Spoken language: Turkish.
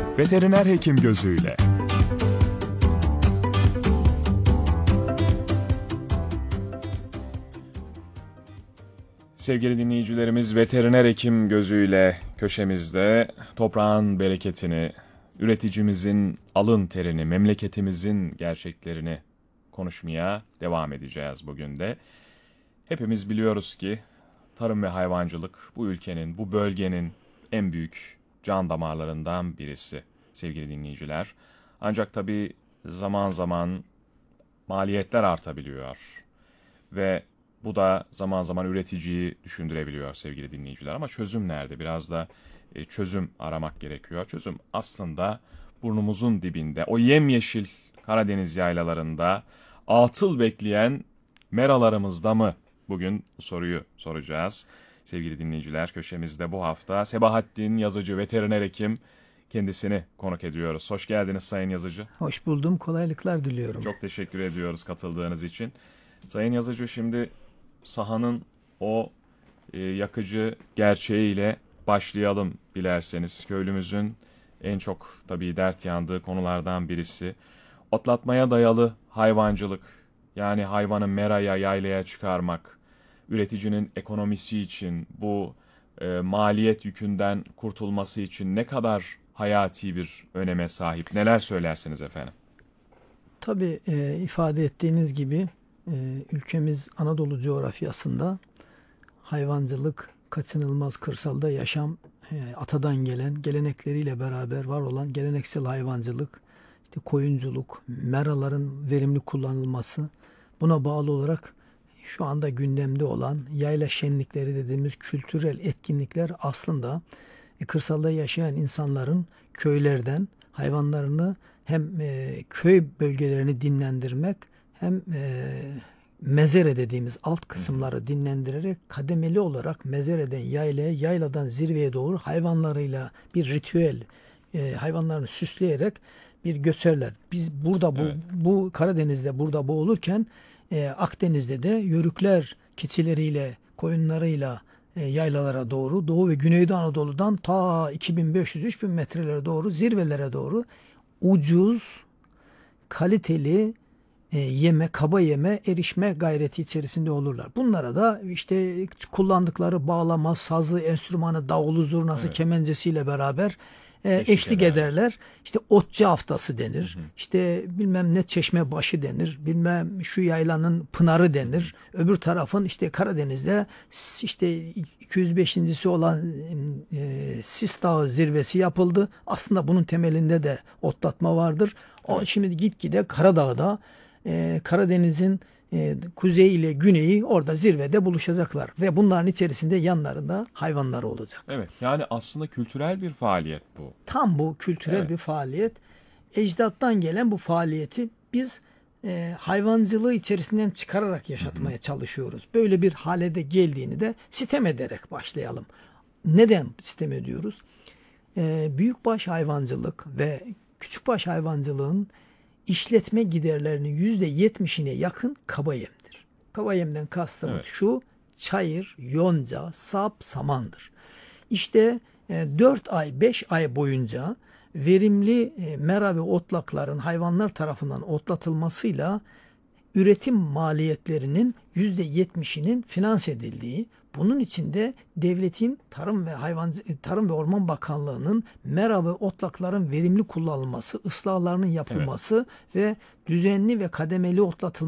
Veteriner hekim gözüyle. Sevgili dinleyicilerimiz, veteriner hekim gözüyle köşemizde toprağın bereketini, üreticimizin alın terini, memleketimizin gerçeklerini konuşmaya devam edeceğiz bugün de. Hepimiz biliyoruz ki tarım ve hayvancılık bu ülkenin, bu bölgenin en büyük can damarlarından birisi sevgili dinleyiciler. Ancak tabii zaman zaman maliyetler artabiliyor ve bu da zaman zaman üreticiyi düşündürebiliyor sevgili dinleyiciler. Ama çözüm nerede? Biraz da çözüm aramak gerekiyor. Çözüm aslında burnumuzun dibinde, o yemyeşil Karadeniz yaylalarında atıl bekleyen meralarımızda mı? Bugün bu soruyu soracağız. Sevgili dinleyiciler, köşemizde bu hafta Sebahattin Yazıcı, veteriner hekim, kendisini konuk ediyoruz. Hoş geldiniz Sayın Yazıcı. Hoş buldum, kolaylıklar diliyorum. Çok teşekkür ediyoruz katıldığınız için. Sayın Yazıcı, şimdi sahanın o yakıcı gerçeğiyle başlayalım dilerseniz. Köylümüzün en çok tabii dert yandığı konulardan birisi otlatmaya dayalı hayvancılık. Yani hayvanı meraya, yaylaya çıkarmak, üreticinin ekonomisi için, bu maliyet yükünden kurtulması için ne kadar hayati bir öneme sahip? Neler söylersiniz efendim? Tabii ifade ettiğiniz gibi ülkemiz Anadolu coğrafyasında hayvancılık kaçınılmaz, kırsalda yaşam atadan gelen, gelenekleriyle beraber var olan geleneksel hayvancılık, işte koyunculuk, meraların verimli kullanılması, buna bağlı olarak şu anda gündemde olan yayla şenlikleri dediğimiz kültürel etkinlikler aslında kırsalda yaşayan insanların köylerden hayvanlarını hem köy bölgelerini dinlendirmek hem mezere dediğimiz alt kısımları dinlendirerek kademeli olarak mezereden yaylaya, yayladan zirveye doğru hayvanlarıyla bir ritüel, hayvanlarını süsleyerek bir göçerler. Biz burada bu Karadeniz'de burada bu olurken Akdeniz'de de yörükler keçileriyle, koyunlarıyla yaylalara doğru, Doğu ve Güneydoğu Anadolu'dan ta 2500-3000 metrelere doğru, zirvelere doğru ucuz, kaliteli kaba yeme erişme gayreti içerisinde olurlar. Bunlara da işte kullandıkları bağlama, sazı, enstrümanı, davulu, zurnası, kemencesiyle beraber eşlik ederler. İşte otçu haftası denir. İşte bilmem ne çeşme başı denir. Bilmem şu yaylanın pınarı denir. Öbür tarafın işte Karadeniz'de işte 205.'si olan Sis Dağı zirvesi yapıldı. Aslında bunun temelinde de otlatma vardır. O şimdi gitgide Karadağ'da Karadeniz'in kuzeyi ile güneyi orada zirvede buluşacaklar ve bunların içerisinde yanlarında hayvanları olacak. Evet, yani aslında kültürel bir faaliyet bu. Tam bu kültürel bir faaliyet. Ecdattan gelen bu faaliyeti biz hayvancılığı içerisinden çıkararak yaşatmaya çalışıyoruz. Böyle bir hale de geldiğini de sitem ederek başlayalım. Neden sitem ediyoruz? Büyükbaş hayvancılık ve küçükbaş hayvancılığın işletme giderlerinin %70'ine yakın kaba yemdir. Kaba yemden kastım şu: çayır, yonca, sap, samandır. İşte 4 ay, 5 ay boyunca verimli mera ve otlakların hayvanlar tarafından otlatılmasıyla üretim maliyetlerinin %70'inin finanse edildiği, bunun içinde devletin Tarım ve Orman Bakanlığı'nın mera ve otlakların verimli kullanılması, ıslahlarının yapılması ve düzenli ve kademeli otlatılması